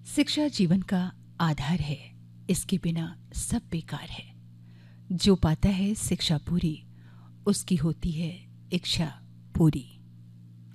शिक्षा जीवन का आधार है, इसके बिना सब बेकार है। जो पाता है शिक्षा पूरी, उसकी होती है इच्छा पूरी।